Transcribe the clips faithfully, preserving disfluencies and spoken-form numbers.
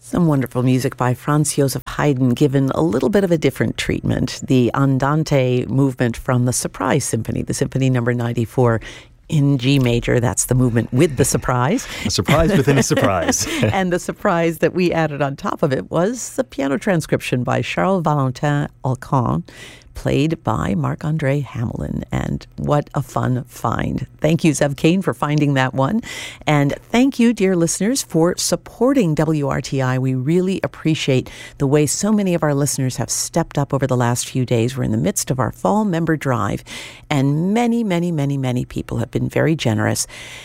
Some wonderful music by Franz Joseph Haydn, given a little bit of a different treatment. The Andante movement from the Surprise Symphony, the Symphony number ninety-four in G major. That's the movement with the surprise. A surprise within a surprise. And the surprise that we added on top of it was the piano transcription by Charles Valentin Alcan, played by Marc-André Hamelin. And what a fun find. Thank you, Zev Kane, for finding that one. And thank you, dear listeners, for supporting W R T I. We really appreciate the way so many of our listeners have stepped up over the last few days. We're in the midst of our fall member drive, and many, many, many, many people have been very generous.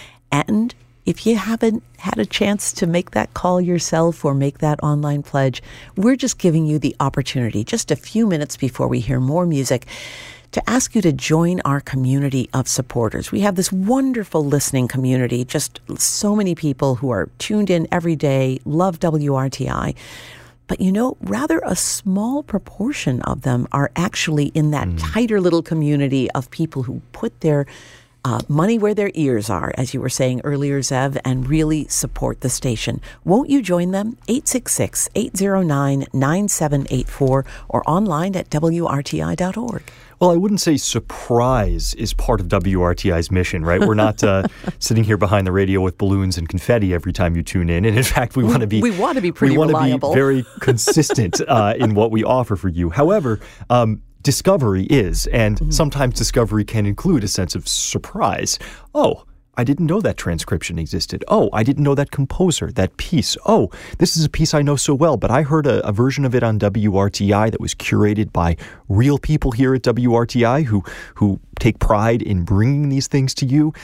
And if you haven't had a chance to make that call yourself or make that online pledge, we're just giving you the opportunity, just a few minutes before we hear more music, to ask you to join our community of supporters. We have this wonderful listening community, just so many people who are tuned in every day, love W R T I. But, you know, rather a small proportion of them are actually in that mm. tighter little community of people who put their Uh, money where their ears are, as you were saying earlier, Zev, and really support the station. Won't you join them? eight six six, eight zero nine, nine seven eight four or online at W R T I dot org. Well, I wouldn't say surprise is part of W R T I's mission, right? We're not uh, sitting here behind the radio with balloons and confetti every time you tune in. And in fact, we want to be we want to be pretty we want reliable. to be very consistent uh, in what we offer for you. However, um, discovery is, and mm-hmm. sometimes discovery can include a sense of surprise. Oh, I didn't know that transcription existed. Oh, I didn't know that composer, that piece. Oh, this is a piece I know so well, but I heard a, a version of it on W R T I that was curated by real people here at W R T I who who take pride in bringing these things to you.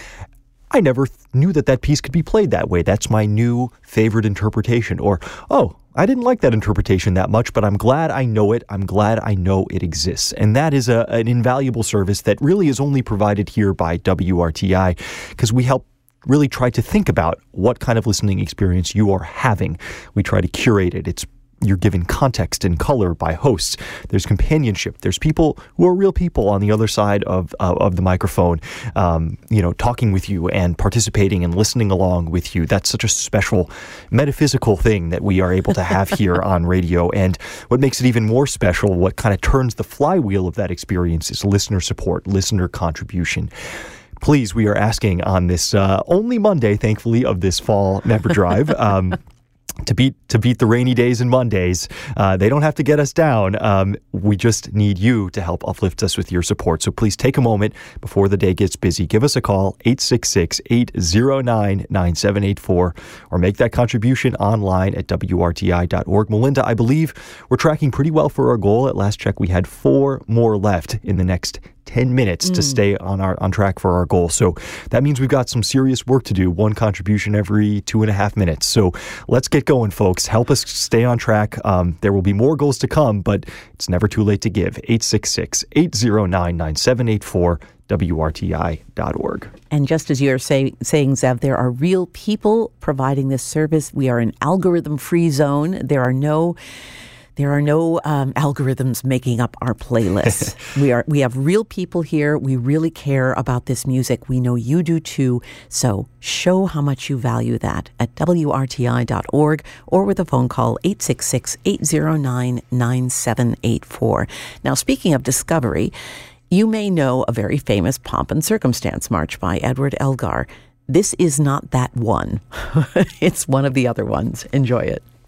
I never th- knew that that piece could be played that way. That's my new favorite interpretation. Or, oh, I didn't like that interpretation that much, but I'm glad I know it. I'm glad I know it exists. And that is a, an invaluable service that really is only provided here by W R T I, because we help really try to think about what kind of listening experience you are having. We try to curate it. It's You're given context and color by hosts. There's companionship. There's people who are real people on the other side of uh, of the microphone, um, you know, talking with you and participating and listening along with you. That's such a special metaphysical thing that we are able to have here on radio. And what makes it even more special, what kind of turns the flywheel of that experience, is listener support, listener contribution. Please, we are asking on this uh, only Monday, thankfully, of this fall member drive. Um, To beat to beat the rainy days and Mondays. Uh, they don't have to get us down. Um, we just need you to help uplift us with your support. So please take a moment before the day gets busy. Give us a call, eight six six, eight zero nine, nine seven eight four, or make that contribution online at W R T I dot org. Melinda, I believe we're tracking pretty well for our goal. At last check, we had four more left in the next ten minutes mm. to stay on our on track for our goal. So that means we've got some serious work to do. One contribution every two and a half minutes. So let's get going, folks. Help us stay on track. Um, there will be more goals to come, but it's never too late to give. eight six six, eight zero nine, nine seven eight four, W R T I dot org. And just as you're say, saying, Zev, there are real people providing this service. We are an algorithm-free zone. There are no... There are no um, algorithms making up our playlists. we are we have real people here. We really care about this music. We know you do too. So show how much you value that at W R T I dot org or with a phone call, eight six six, eight zero nine, nine seven eight four. Now, speaking of discovery, you may know a very famous Pomp and Circumstance march by Edward Elgar. This is not that one. It's one of the other ones. Enjoy it.